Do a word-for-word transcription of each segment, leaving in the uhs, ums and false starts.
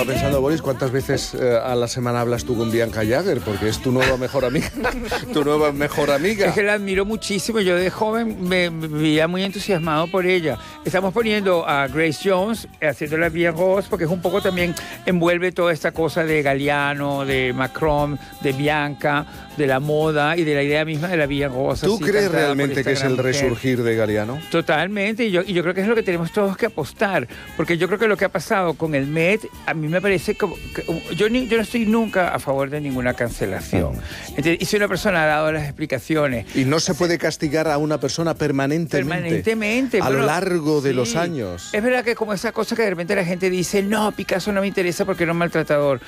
pensando, Boris, ¿cuántas veces eh, a la semana hablas tú con Bianca Jagger? Porque es tu nueva mejor amiga. Tu nueva mejor amiga. Es que la admiro muchísimo. Yo de joven me, me veía muy entusiasmado por ella. Estamos poniendo a Grace Jones haciendo la Bien Rose, porque es un poco también envuelve toda esta cosa de Galliano, de Macron, de Bianca, de la moda y de la idea misma de la Bien Rose. ¿Tú crees realmente que es el resurgir de Galliano? Totalmente. Y yo, y yo creo que es lo que tenemos todos que apostar. Porque yo creo que lo que ha pasado con el Met, a mí me parece como que yo, ni, yo no estoy nunca a favor de ninguna cancelación. Entonces, y si una persona ha dado las explicaciones... Y no se puede castigar a una persona permanentemente. Permanentemente. A bueno, lo largo de sí. los años. Es verdad que como esa cosa que de repente la gente dice, no, Picasso no me interesa porque era un maltratador.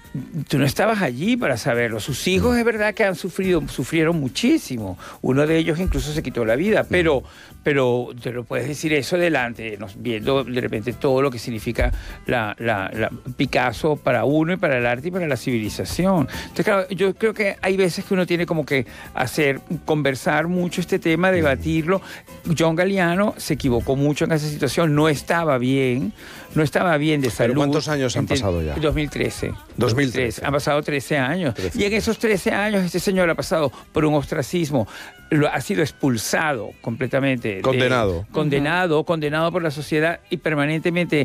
Tú no estabas allí para saberlo. Sus hijos es verdad que han sufrido, sufrieron muchísimo. Uno de ellos incluso se quitó la vida, pero, pero te lo puedes decir eso delante, nos, viendo de repente todo lo que significa la, la, la Picasso para uno y para el arte y para la civilización. Entonces, claro, yo creo que hay veces que uno tiene como que hacer, conversar mucho este tema, debatirlo. John Galliano se equivocó mucho en esa situación, no estaba bien, no estaba bien de salud. ¿Pero cuántos años han pasado ya? dos mil trece. dos mil trece. Han pasado trece años. trece. Y en esos trece años este señor ha pasado por un ostracismo, lo, ha sido expulsado completamente. Condenado. De, condenado, uh-huh. condenado por la sociedad y permanentemente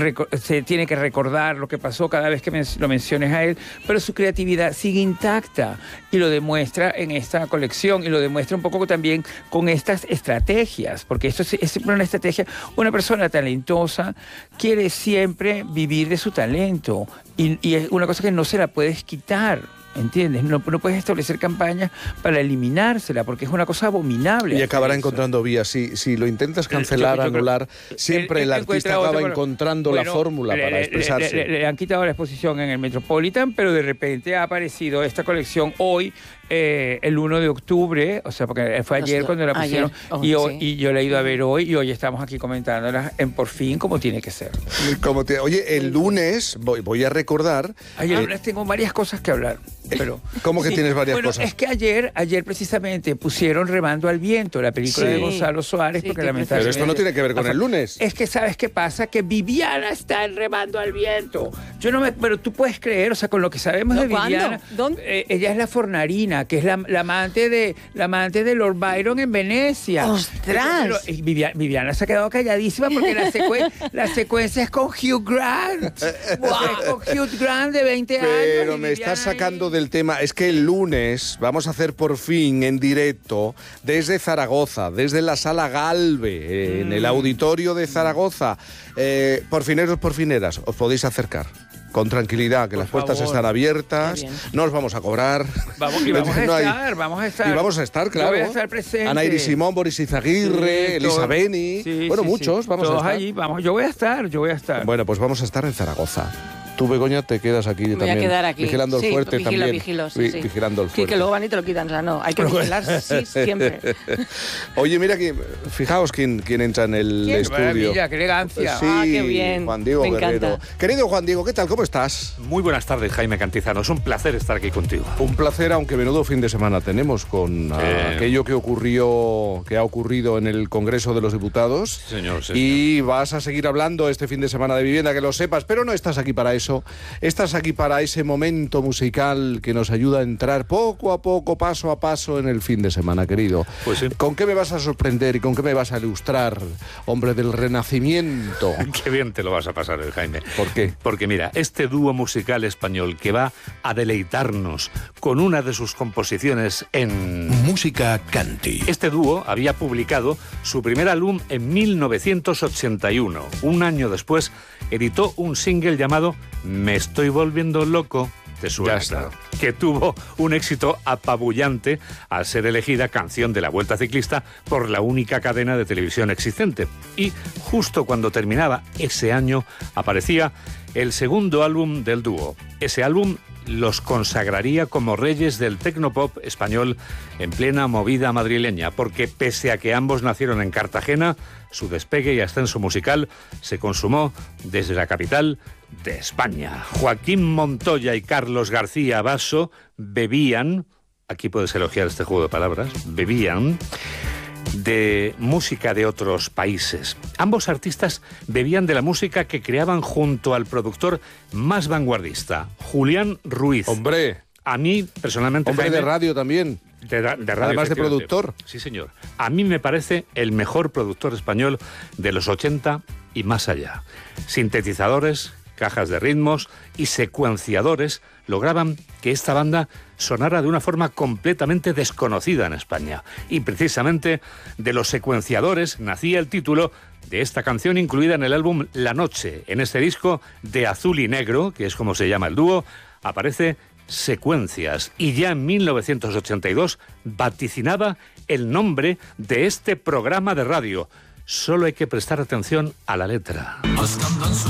se tiene que recordar lo que pasó cada vez que men lo menciones a él, pero su creatividad sigue intacta y lo demuestra en esta colección y lo demuestra un poco también con estas estrategias, porque esto es, es siempre una estrategia. Una persona talentosa quiere siempre vivir de su talento y, y es una cosa que no se la puedes quitar. ¿Entiendes? No, no puedes establecer campañas para eliminársela, porque es una cosa abominable. Y acabará eso. encontrando vías. Si, si lo intentas cancelar, yo, yo anular, creo, siempre el, el, el artista acaba otro, encontrando bueno, la fórmula le, para expresarse. Le, le, le han quitado la exposición en el Metropolitan, pero de repente ha aparecido esta colección hoy, eh, el uno de octubre, o sea, porque fue ayer cuando la pusieron, oh, y, hoy, sí. y yo la he ido a ver hoy, y hoy estamos aquí comentándola en Por Fin, como tiene que ser. Como te, oye, el lunes voy, voy a recordar... Ayer eh, tengo varias cosas que hablar. Pero, ¿Cómo que sí, tienes varias bueno, cosas? Es que ayer, ayer precisamente pusieron Remando al Viento, la película sí. de Gonzalo Suárez, sí, porque lamentablemente... Pero esto no tiene que ver con el lunes. Es que, ¿sabes qué pasa? Que Viviana está en Remando al Viento. Yo no me... Pero tú puedes creer, o sea, con lo que sabemos ¿No, de Viviana... ¿Dónde? Eh, ella es la Fornarina, que es la, la, amante de, la amante de Lord Byron en Venecia. ¡Ostras! Pero, y Viviana, Viviana se ha quedado calladísima porque la, secuen, la secuencia es con Hugh Grant. Wow. Con Hugh Grant de veinte pero años. Pero me estás sacando del tema. Es que el lunes vamos a hacer Por Fin en directo desde Zaragoza, desde la Sala Galve, eh, mm. en el auditorio de Zaragoza. Eh, porfineros, porfineras, os podéis acercar. Con tranquilidad, que Por las puertas favor. Están abiertas, no os vamos a cobrar. Vamos, y vamos a estar, hay... vamos a estar. Y vamos a estar, claro. Yo voy a estar presente. Ana Iris Simón, Boris Izaguirre, sí, Elisa Beni. Sí, bueno, sí, muchos sí. vamos Todos a estar. allí, vamos, yo voy a estar, yo voy a estar. Bueno, pues vamos a estar en Zaragoza. Tú, Begoña, te quedas aquí voy también. A quedar aquí. Vigilando el sí, fuerte vigilo, también. Vigilo, sí, Vi, sí. Vigilando el fuerte. Sí, que luego van y te lo quitan, o sea, no, hay que vigilar, sí, siempre. Oye, mira, que, fijaos quién, quién entra en el ¿Quién? estudio. Maravilla, qué elegancia. Sí, ah, qué bien. Juan Diego Me Guerrero. encanta. Querido Juan Diego, ¿qué tal? ¿Cómo estás? Muy buenas tardes, Jaime Cantizano. Es un placer estar aquí contigo. Un placer, aunque menudo fin de semana tenemos con eh... aquello que ocurrió, que ha ocurrido en el Congreso de los Diputados. Sí, señor, sí, y señor. vas a seguir hablando este fin de semana de vivienda, que lo sepas, pero no estás aquí para eso. Estás aquí para ese momento musical que nos ayuda a entrar poco a poco, paso a paso en el fin de semana, querido. Pues sí. ¿Con qué me vas a sorprender y con qué me vas a ilustrar, hombre del Renacimiento? Qué bien te lo vas a pasar, el Jaime. ¿Por qué? Porque mira, este dúo musical español que va a deleitarnos con una de sus composiciones en... Música Canti. Este dúo había publicado su primer álbum en mil novecientos ochenta y uno. Un año después editó un single llamado Me estoy volviendo loco, te suena, ya está. Que tuvo un éxito apabullante al ser elegida canción de la Vuelta Ciclista por la única cadena de televisión existente. Y justo cuando terminaba ese año aparecía el segundo álbum del dúo. Ese álbum los consagraría como reyes del tecnopop español en plena movida madrileña, porque pese a que ambos nacieron en Cartagena, su despegue y ascenso musical se consumó desde la capital de España. Joaquín Montoya y Carlos García Basso bebían, aquí puedes elogiar este juego de palabras, bebían de música de otros países. Ambos artistas bebían de la música que creaban junto al productor más vanguardista, Julián Ruiz. Hombre. A mí, personalmente... Hombre Jaime, de radio también. De, de radio, además de productor. Sí, señor. A mí me parece el mejor productor español de los ochenta y más allá. Sintetizadores, cajas de ritmos y secuenciadores lograban que esta banda sonara de una forma completamente desconocida en España. Y precisamente de los secuenciadores nacía el título de esta canción incluida en el álbum La Noche. En este disco de Azul y Negro, que es como se llama el dúo, aparece Secuencias, y ya en mil novecientos ochenta y dos vaticinaba el nombre de este programa de radio. Solo hay que prestar atención a la letra.